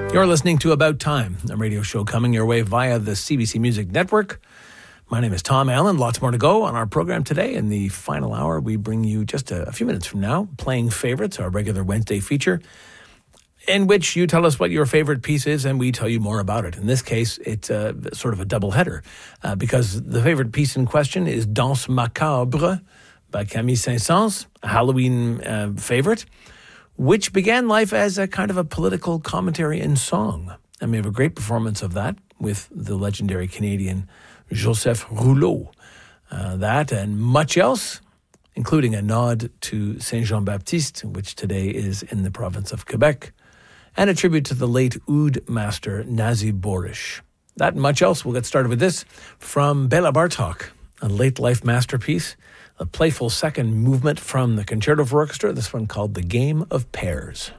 You're listening to About Time, a radio show coming your way via the CBC Music Network. My name is Tom Allen. Lots more to go on our program today. In the final hour, we bring you just a few minutes from now, Playing Favorites, our regular Wednesday feature, in which you tell us what your favorite piece is and we tell you more about it. In this case, it's sort of a double header because the favorite piece in question is Danse Macabre by Camille Saint-Saëns, a Halloween favorite, which began life as a kind of a political commentary in song. And we have a great performance of that with the legendary Canadian Joseph Rouleau. That and much else, including a nod to Saint Jean-Baptiste, which today is in the province of Quebec, and a tribute to the late oud master Nazi Borish. That and much else. We'll get started with this from Bela Bartok, a late life masterpiece, a playful second movement from the Concerto for Orchestra, this one called The Game of Pairs.